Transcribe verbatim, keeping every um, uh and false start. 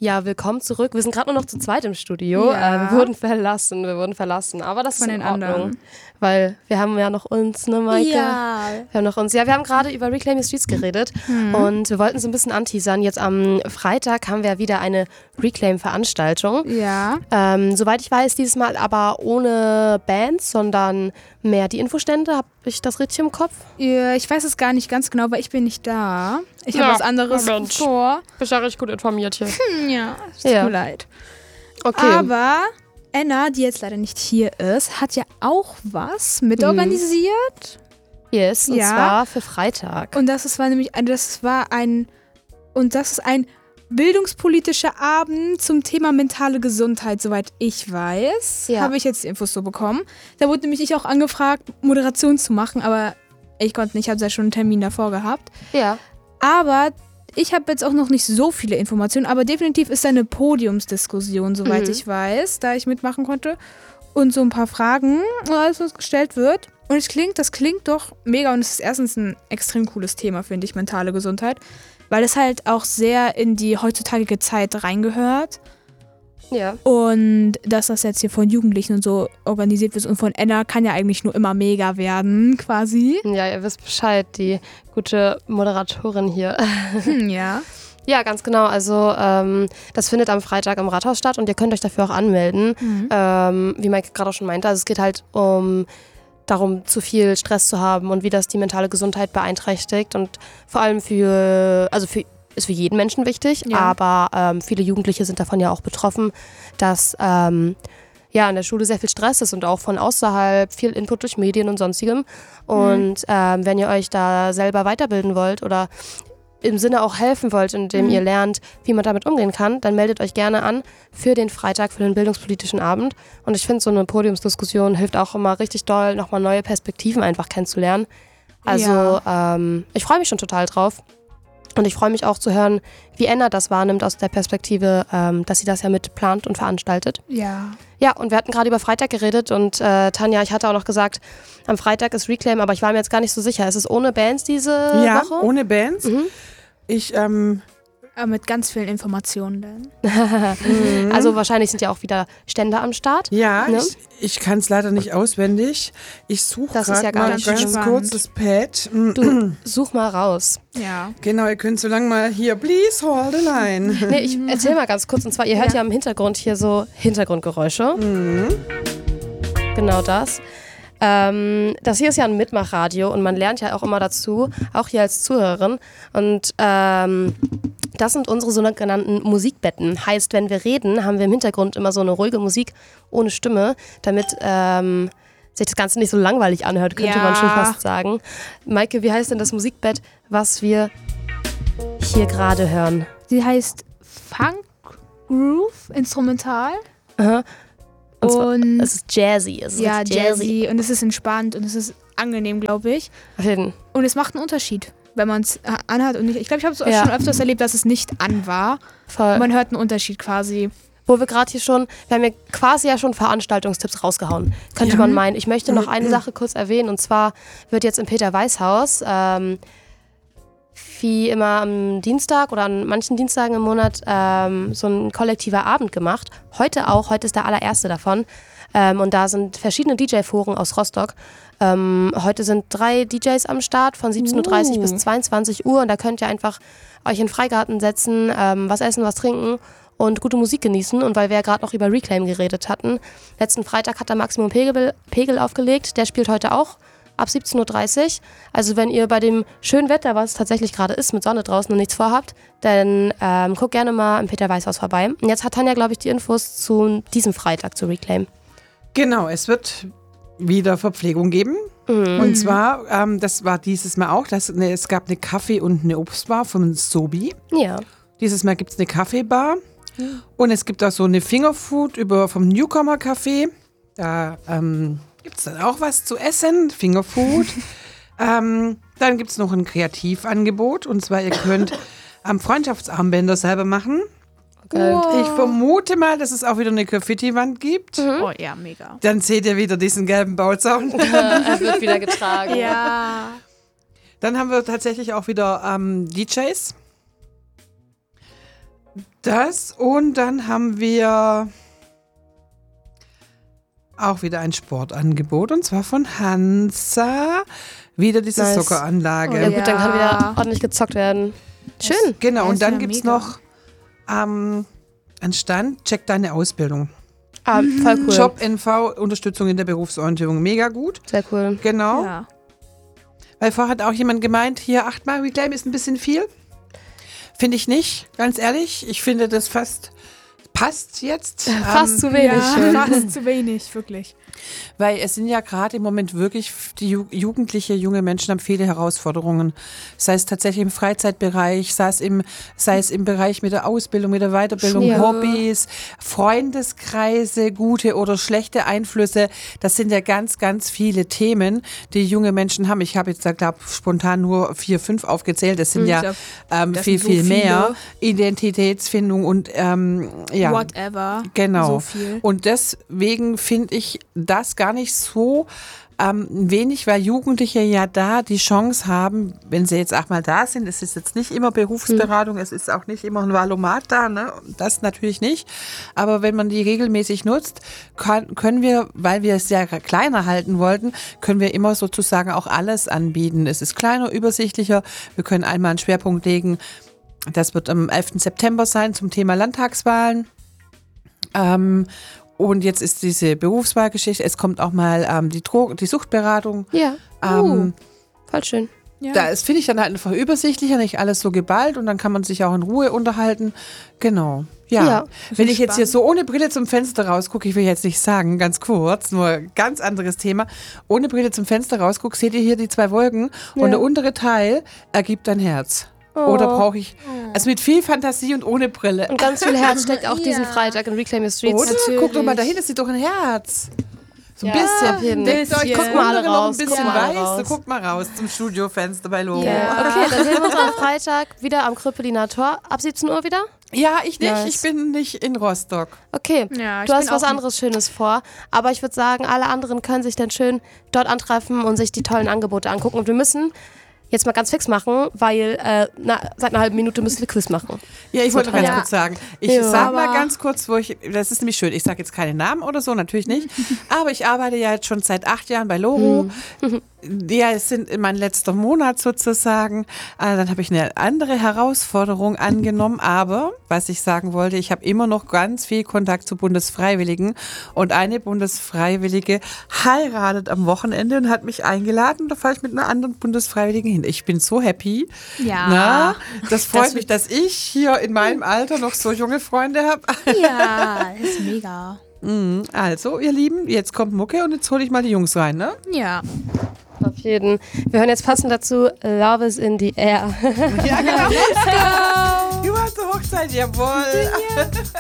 Ja, willkommen zurück. Wir sind gerade nur noch zu zweit im Studio. Ja. Äh, wir wurden verlassen, wir wurden verlassen. Aber das Von ist in den Ordnung. anderen. Weil wir haben ja noch uns, ne, Maike? Ja. Wir haben noch uns. Ja, wir haben gerade über Reclaim Your Streets geredet. Mhm. Und wir wollten so ein bisschen anteasern. Jetzt am Freitag haben wir wieder eine Reclaim-Veranstaltung. Ja. Ähm, soweit ich weiß, dieses Mal aber ohne Bands, sondern mehr die Infostände. Habe ich das richtig im Kopf? Ja, ich weiß es gar nicht ganz genau, weil ich bin nicht da. Ich Ja, habe was anderes Mensch. vor. Bist ja richtig gut informiert hier. Hm, ja, es tut Ja. mir leid. Okay. Aber Anna, die jetzt leider nicht hier ist, hat ja auch was mitorganisiert. Yes, und Ja. zwar für Freitag. Und das ist, war nämlich ein, das war ein und das ist ein bildungspolitischer Abend zum Thema mentale Gesundheit, soweit ich weiß. Ja. Habe ich jetzt die Infos so bekommen. Da wurde nämlich ich auch angefragt, Moderation zu machen, aber ich konnte nicht, ich habe ja schon einen Termin davor gehabt. Ja. Aber ich habe jetzt auch noch nicht so viele Informationen, aber definitiv ist da eine Podiumsdiskussion, soweit Mhm. ich weiß, da ich mitmachen konnte. Und so ein paar Fragen, alles was gestellt wird. Und es klingt, das klingt doch mega und es ist erstens ein extrem cooles Thema, finde ich, mentale Gesundheit. Weil es halt auch sehr in die heutzeitige Zeit reingehört. Ja. Und dass das jetzt hier von Jugendlichen und so organisiert wird und von Anna kann ja eigentlich nur immer mega werden, quasi. Ja, ihr wisst Bescheid, die gute Moderatorin hier. Hm, ja. Ja, ganz genau. Also ähm, das findet am Freitag im Rathaus statt und ihr könnt euch dafür auch anmelden. Mhm. Ähm, wie Mike gerade auch schon meinte, also es geht halt um darum, zu viel Stress zu haben und wie das die mentale Gesundheit beeinträchtigt und vor allem für, also für ist für jeden Menschen wichtig, Ja. aber ähm, viele Jugendliche sind davon ja auch betroffen, dass ähm, ja in der Schule sehr viel Stress ist und auch von außerhalb viel Input durch Medien und sonstigem. Und ähm, wenn ihr euch da selber weiterbilden wollt oder im Sinne auch helfen wollt, indem Mhm. ihr lernt, wie man damit umgehen kann, dann meldet euch gerne an für den Freitag, für den bildungspolitischen Abend. Und ich finde, so eine Podiumsdiskussion hilft auch immer richtig doll, nochmal neue Perspektiven einfach kennenzulernen. Also ähm, ich freue mich schon total drauf. Und ich freue mich auch zu hören, wie Anna das wahrnimmt aus der Perspektive, ähm, dass sie das ja mit plant und veranstaltet. Ja. Ja, und wir hatten gerade über Freitag geredet und äh, Tanja, ich hatte auch noch gesagt, am Freitag ist Reclaim, aber ich war mir jetzt gar nicht so sicher. Ist es ohne Bands diese Ja, Woche? ohne Bands. Mhm. Ich, ähm, Aber mit ganz vielen Informationen dann. Also wahrscheinlich sind ja auch wieder Stände am Start. ja, Ne? ich, ich kann es leider nicht auswendig. Ich suche Das ist gerade ja gar mal nicht ganz spannend. kurz das Pad. Mm, Du, such mal raus. Ja. Genau, ihr könnt so lange mal hier, please hold the line. Nee, ich erzähl mal ganz kurz. Und zwar, ihr hört ja, Ja. im Hintergrund hier so Hintergrundgeräusche. Genau das. Ähm, das hier ist ja ein Mitmachradio und man lernt ja auch immer dazu, auch hier als Zuhörerin. Und ähm, das sind unsere sogenannten Musikbetten. Heißt, wenn wir reden, haben wir im Hintergrund immer so eine ruhige Musik ohne Stimme, damit ähm, sich das Ganze nicht so langweilig anhört, könnte Ja. man schon fast sagen. Maike, wie heißt denn das Musikbett, was wir hier gerade hören? Die heißt Funk Groove Instrumental. Aha. Und zwar, Und es ist jazzy. Es ist ja, richtig jazzy. Und es ist entspannt und es ist angenehm, glaube ich. Auf jeden. Und es macht einen Unterschied, wenn man es anhat und nicht. Ich glaube, ich habe es auch Ja. schon öfters erlebt, dass es nicht an war. Voll. Und man hört einen Unterschied quasi. Wo wir gerade hier schon, wir haben ja quasi ja schon Veranstaltungstipps rausgehauen, könnte Ja. man meinen. Ich möchte noch eine Sache kurz erwähnen und zwar wird jetzt im Peter-Weiß-Haus ähm, wie immer am Dienstag oder an manchen Dienstagen im Monat ähm, so ein kollektiver Abend gemacht. Heute auch, heute ist der allererste davon. Ähm, und da sind verschiedene D J-Foren aus Rostock. Ähm, heute sind drei D Js am Start von siebzehn Uhr dreißig Uh. bis zweiundzwanzig Uhr und da könnt ihr einfach euch in den Freigarten setzen, ähm, was essen, was trinken und gute Musik genießen. Und weil wir ja gerade noch über Reclaim geredet hatten, letzten Freitag hat der Maximum Pegel, Pegel aufgelegt, der spielt heute auch ab siebzehn Uhr dreißig. Also wenn ihr bei dem schönen Wetter, was tatsächlich gerade ist, mit Sonne draußen und nichts vorhabt, dann ähm, guckt gerne mal im Peter-Weiß-Haus vorbei. Und jetzt hat Tanja, glaube ich, die Infos zu diesem Freitag zu Reclaim. Genau, es wird wieder Verpflegung geben. Mhm. Und zwar, ähm, das war dieses Mal auch, das, ne, es gab eine Kaffee- und eine Obstbar vom Sobi. Ja. Dieses Mal gibt es eine Kaffeebar. Und es gibt auch so eine Fingerfood über vom Newcomer Café. Da ähm, gibt es dann auch was zu essen, Fingerfood. ähm, dann gibt es noch ein Kreativangebot. Und zwar, ihr könnt am Freundschaftsarmbänder selber machen. Okay. Ich vermute mal, dass es auch wieder eine Graffiti-Wand gibt. Oh ja, mega. Dann seht ihr wieder diesen gelben Bauzaun. Er wird wieder getragen. Ja. Dann haben wir tatsächlich auch wieder ähm, D Js. Das und dann haben wir auch wieder ein Sportangebot und zwar von Hansa. Wieder diese Nice. Socceranlage. Ja, gut, dann kann Ja. wieder ordentlich gezockt werden. Schön. Genau, Ja, und ist dann ja gibt es mega. noch ähm, einen Stand, check deine Ausbildung. Ah, voll cool. Job N V, Unterstützung in der Berufsorientierung, mega gut. Sehr cool. Genau. Ja. Weil vorher hat auch jemand gemeint, hier achtmal Reclaim ist ein bisschen viel. Finde ich nicht, ganz ehrlich. Ich finde das fast passt jetzt. Fast ähm, zu wenig. Ja, schon. fast zu wenig, wirklich. Weil es sind ja gerade im Moment wirklich, die Ju Jugendliche, junge Menschen haben viele Herausforderungen. Sei es tatsächlich im Freizeitbereich, sei es im, sei es im Bereich mit der Ausbildung, mit der Weiterbildung, Ja. Hobbys, Freundeskreise, gute oder schlechte Einflüsse. Das sind ja ganz, ganz viele Themen, die junge Menschen haben. Ich habe jetzt da, glaube ich, spontan nur vier, fünf aufgezählt. Das sind Ich ja glaub, ähm, das viel, sind so viel mehr. viele. Identitätsfindung und ähm, ja. Whatever. Genau. So viel. Und deswegen finde ich das gar nicht so ähm, wenig, weil Jugendliche ja da die Chance haben, wenn sie jetzt auch mal da sind, es ist jetzt nicht immer Berufsberatung, es ist auch nicht immer ein Valomat da, ne? Das natürlich nicht. Aber wenn man die regelmäßig nutzt, kann, können wir, weil wir es ja kleiner halten wollten, können wir immer sozusagen auch alles anbieten. Es ist kleiner, übersichtlicher. Wir können einmal einen Schwerpunkt legen. Das wird am elften September sein zum Thema Landtagswahlen. Ähm, und jetzt ist diese Berufswahlgeschichte, es kommt auch mal ähm, die, Dro die Suchtberatung. Ja, Ähm, voll schön. Ja. Da ist, finde ich, dann halt einfach übersichtlicher, nicht alles so geballt und dann kann man sich auch in Ruhe unterhalten. Genau. Ja. Ja. Wenn ich jetzt hier so ohne Brille zum Fenster rausgucke, ich will jetzt nicht sagen, ganz kurz, nur ganz anderes Thema. Ohne Brille zum Fenster rausgucke, seht ihr hier die zwei Wolken Ja. und der untere Teil ergibt ein Herz. Oder brauche ich, also mit viel Fantasie und ohne Brille. Und ganz viel Herz steckt auch diesen Ja. Freitag in Reclaim Your Streets. Oder? Natürlich. Guck doch mal, dahinter ist doch ein Herz. So ein Ja, bisschen. auf jeden Denkt Fall. euch, guck Guck mal mal noch ein raus, bisschen guck mal weiß. raus. So, guckt mal raus zum Studiofenster bei Logo. Ja. Okay, dann sehen wir uns am Freitag wieder am Kröpeliner Tor. Ab siebzehn Uhr wieder? Ja, ich nicht. Nice. Ich bin nicht in Rostock. Okay, Ja, ich du hast bin was auch- anderes Schönes vor. Aber ich würde sagen, alle anderen können sich dann schön dort antreffen und sich die tollen Angebote angucken. Und wir müssen jetzt mal ganz fix machen, weil äh, na, seit einer halben Minute müssen wir Quiz machen. Ja, ich wollte noch ganz Ja. kurz sagen. Ich Ja. sag mal Aber- ganz kurz, wo ich, das ist nämlich schön, ich sage jetzt keine Namen oder so, natürlich nicht, aber ich arbeite ja jetzt schon seit acht Jahren bei Loro. Ja, es sind mein letzter Monat sozusagen. Äh, dann habe ich eine andere Herausforderung angenommen, aber was ich sagen wollte, ich habe immer noch ganz viel Kontakt zu Bundesfreiwilligen und eine Bundesfreiwillige heiratet am Wochenende und hat mich eingeladen. Da fahre ich mit einer anderen Bundesfreiwilligen hin. Ich bin so happy. Ja. Na, das freut Das mich, dass ich hier in meinem Alter noch so junge Freunde habe. Ja, ist mega. Also, ihr Lieben, jetzt kommt Mucke und jetzt hole ich mal die Jungs rein, ne? Ja. Auf jeden. Wir hören jetzt passend dazu Love is in the air. Ja, genau. Du hast zur Hochzeit, jawohl.